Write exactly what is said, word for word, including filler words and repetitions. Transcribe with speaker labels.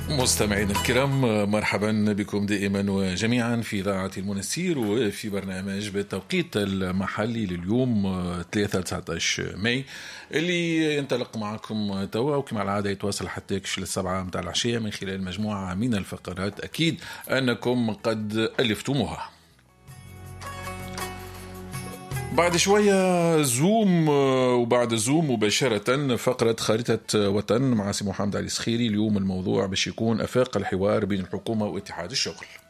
Speaker 1: مستمعينا الكرام، مرحبا بكم دائما وجميعا في إذاعة المنستير وفي برنامج بالتوقيت المحلي لليوم ثلاثة تسعة عشر ماي اللي ينطلق معكم توا، وكما العادة يتواصل حتى للسبعة متاع العشية من خلال مجموعة من الفقرات أكيد أنكم قد ألفتموها. بعد شوية زوم، وبعد زوم مباشرة فقرة خريطة وطن مع سي محمد علي سخيري. اليوم الموضوع باش يكون أفاق الحوار بين الحكومة واتحاد الشغل.